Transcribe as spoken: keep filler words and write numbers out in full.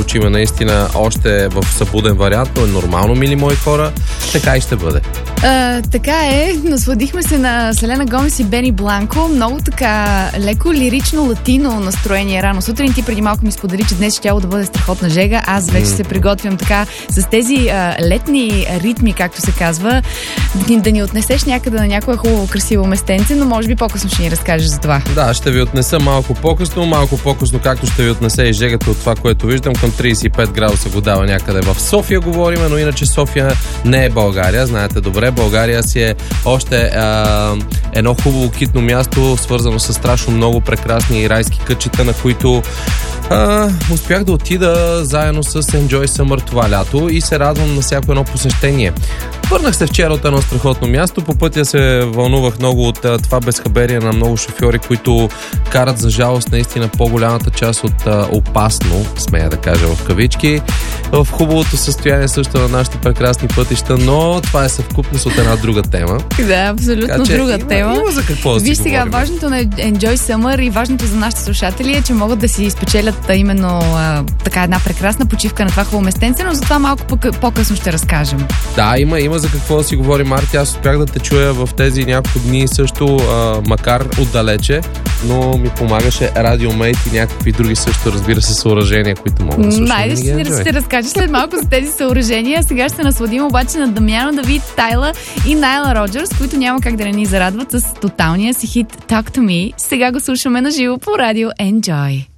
включим наистина още в събуден вариант, но е нормално, мили мои хора. Така и ще бъде. А, така е, насладихме се на Селена Гомес и Бени Бланко. Много така леко лирично латино настроение рано сутрин. Ти преди малко ми сподели, че днес ще тяло да бъде страхотна жега. Аз вече mm. се приготвям така с тези а, летни ритми, както се казва, да ни, да ни отнесеш някъде на някое хубаво, красиво местенце, но може би по-късно ще ни разкажеш за това. Да, ще ви отнеса малко по-късно, малко по-късно, както ще ви отнесе и жегата от това, което виждам. Към трийсет и пет градуса го дава някъде в София, говориме, но иначе София не е България, знаете добре. България си е още а, едно хубаво китно място, свързано с страшно много прекрасни райски кътчета, на които а, успях да отида заедно с Enjoy Summer това лято и се радвам на всяко едно посещение. Върнах се вчера от едно страхотно място. По пътя се вълнувах много от а, това безхаберие на много шофьори, които карат за жалост наистина по-голямата част от а, опасно, смея да кажа в кавички, в хубавото състояние също на нашите прекрасни пътища, но това е съвкупност от една друга тема. Да, абсолютно така, че, друга има, тема. Има за какво да Виж си сега, говорим. важното на Enjoy Summer и важното за нашите слушатели е, че могат да си спечелят именно а, така една прекрасна почивка на това хубаво местенце, но за това малко по-късно ще разкажем. Да, има, има за какво да си говорим, Марти. Аз успях да те чуя в тези няколко дни също, а, макар отдалече, но ми помагаше Радиомейт и някакви други също, разбира се, съоръжения, които могат да слушам. Найде ще ни ще разкажа след малко за тези съоръжения. Сега ще се насладим обаче на Дамяно Давид, Тайла и Найла Роджерс, които няма как да не ни зарадват с тоталния си хит Talk to Me. Сега го слушаме на живо по радио Enjoy.